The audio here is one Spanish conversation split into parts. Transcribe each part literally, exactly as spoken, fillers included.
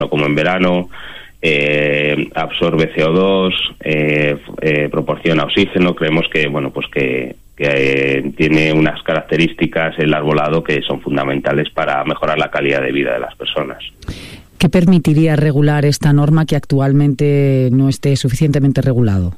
como en verano, eh, absorbe C O dos, eh, eh, proporciona oxígeno. Creemos que, bueno, pues que, que eh, tiene unas características el arbolado que son fundamentales para mejorar la calidad de vida de las personas. ¿Qué permitiría regular esta norma que actualmente no esté suficientemente regulado?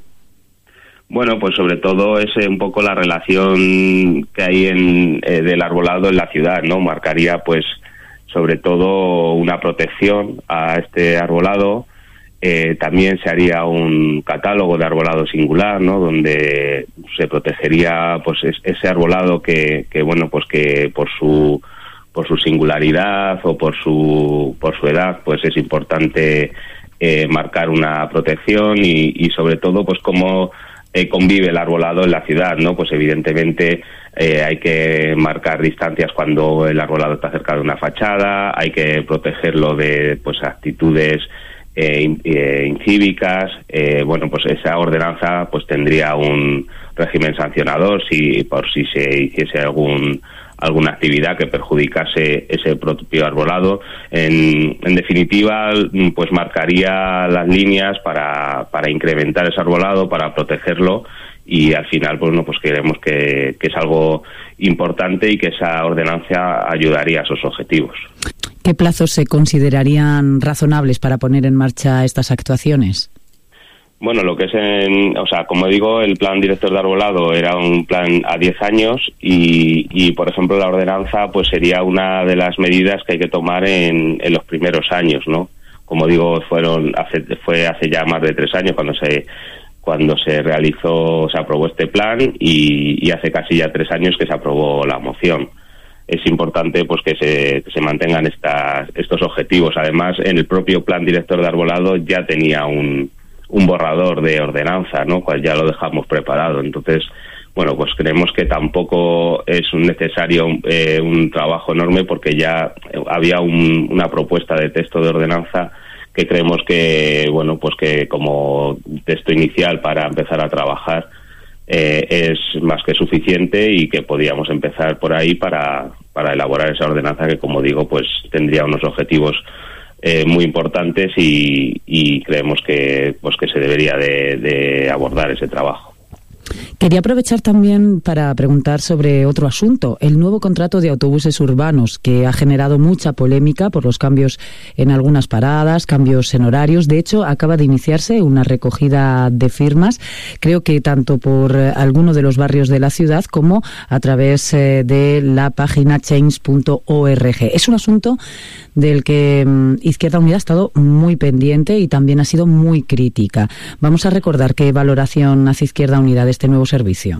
Bueno, pues sobre todo es un poco la relación que hay en, eh, del arbolado en la ciudad, ¿no? Marcaría, pues, sobre todo una protección a este arbolado. Eh, también se haría un catálogo de arbolado singular, ¿no? Donde se protegería, pues, es, ese arbolado que, que, bueno, pues que por su por su singularidad o por su por su edad, pues es importante eh, marcar una protección y, y sobre todo, pues, cómo Eh, convive el arbolado en la ciudad, ¿no? Pues evidentemente eh, hay que marcar distancias cuando el arbolado está cerca de una fachada, hay que protegerlo de, pues, actitudes eh, eh, incívicas. Eh, bueno, pues esa ordenanza, pues, tendría un régimen sancionador si por si se hiciese algún alguna actividad que perjudicase ese propio arbolado. En, en definitiva, pues marcaría las líneas para, para incrementar ese arbolado, para protegerlo, y al final, pues, no, pues creemos que, que es algo importante y que esa ordenanza ayudaría a esos objetivos. ¿Qué plazos se considerarían razonables para poner en marcha estas actuaciones? Bueno, lo que es, en, o sea, como digo, el plan director de arbolado era un plan a diez años y, y, por ejemplo, la ordenanza, pues, sería una de las medidas que hay que tomar en, en los primeros años, ¿no? Como digo, fueron hace, fue hace ya más de tres años cuando se cuando se realizó, se aprobó este plan y, y hace casi ya tres años que se aprobó la moción. Es importante, pues, que se, que se mantengan estas, estos objetivos. Además, en el propio plan director de arbolado ya tenía un un borrador de ordenanza, ¿no? Cual ya lo dejamos preparado. Entonces, bueno, pues creemos que tampoco es un necesario eh, un trabajo enorme, porque ya había un, una propuesta de texto de ordenanza que creemos que, bueno, pues que como texto inicial para empezar a trabajar eh, es más que suficiente, y que podíamos empezar por ahí para, para elaborar esa ordenanza que, como digo, pues tendría unos objetivos Eh, muy importantes y, y creemos que, pues, que se debería de, de abordar ese trabajo. Quería aprovechar también para preguntar sobre otro asunto, el nuevo contrato de autobuses urbanos, que ha generado mucha polémica por los cambios en algunas paradas, cambios en horarios. De hecho, acaba de iniciarse una recogida de firmas, creo que tanto por alguno de los barrios de la ciudad como a través eh, de la página change punto org. Es un asunto del que um, Izquierda Unida ha estado muy pendiente y también ha sido muy crítica. Vamos a recordar qué valoración hace Izquierda Unida de este nuevo servicio.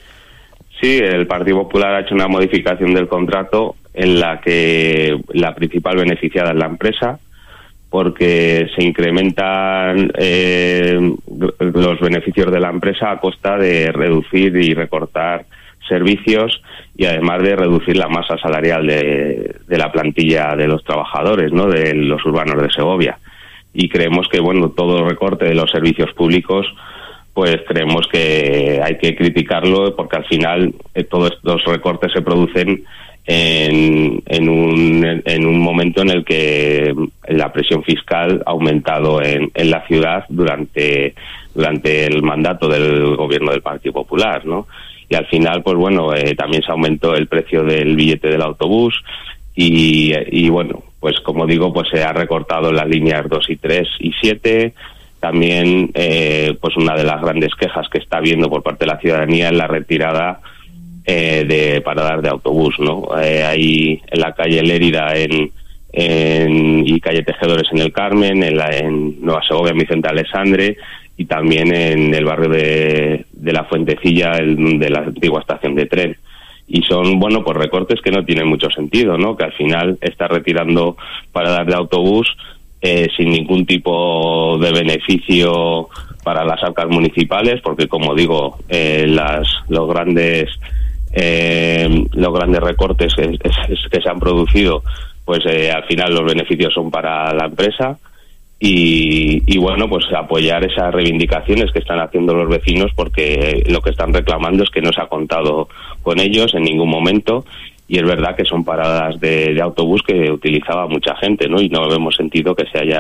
Sí, el Partido Popular ha hecho una modificación del contrato en la que la principal beneficiada es la empresa, porque se incrementan eh, los beneficios de la empresa a costa de reducir y recortar servicios, y además de reducir la masa salarial de, de la plantilla de los trabajadores, ¿no?, de los urbanos de Segovia. Y creemos que, bueno, todo recorte de los servicios públicos, pues creemos que hay que criticarlo, porque al final eh, todos estos recortes se producen en, en, un, en un momento en el que la presión fiscal ha aumentado en, en la ciudad durante, durante el mandato del gobierno del Partido Popular, ¿no? Y al final, pues bueno, eh, también se aumentó el precio del billete del autobús y, y bueno, pues como digo, pues se ha recortado las líneas dos y tres y siete. También, eh, pues una de las grandes quejas que está habiendo por parte de la ciudadanía es la retirada eh, de paradas de autobús, ¿no? Eh, hay en la calle Lérida en, en, y calle Tejedores en el Carmen, en, la, en Nueva Segovia, en Vicente Alessandre, y también en el barrio de, de la Fuentecilla, el, de la antigua estación de tren. Y son, bueno, pues recortes que no tienen mucho sentido, ¿no? Que al final está retirando paradas de autobús eh, sin ningún tipo de beneficio para las arcas municipales, porque, como digo, eh, las los grandes eh, los grandes recortes que, que se han producido, pues eh, al final los beneficios son para la empresa. Y, y bueno, pues apoyar esas reivindicaciones que están haciendo los vecinos, porque lo que están reclamando es que no se ha contado con ellos en ningún momento, y es verdad que son paradas de, de autobús que utilizaba mucha gente, ¿no? Y no hemos sentido que se haya